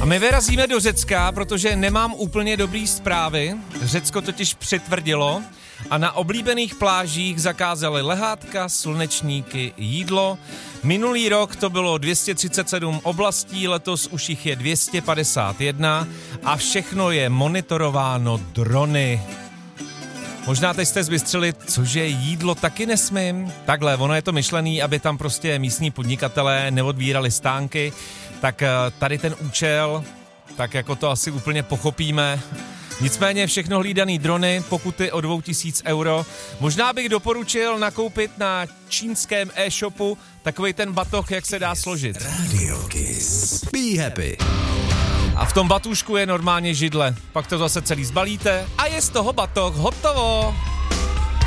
A my vyrazíme do Řecka, protože nemám úplně dobrý zprávy. Řecko totiž přitvrdilo a na oblíbených plážích zakázali lehátka, slunečníky, jídlo. Minulý rok to bylo 237 oblastí, letos už jich je 251 a všechno je monitorováno drony. Možná teď jste zbystřili, cože jídlo taky nesmím? Takhle, ono je to myšlený, aby tam prostě místní podnikatelé neodvírali stánky, tak tady ten účel, tak jako to asi úplně pochopíme. Nicméně všechno hlídaný drony, pokuty o 2000 euro. Možná bych doporučil nakoupit na čínském e-shopu takovej ten batoh, jak se dá složit. Radio Kiss. Be happy. A v tom batůžku je normálně židle. Pak to zase celý zbalíte a je z toho batoh hotovo.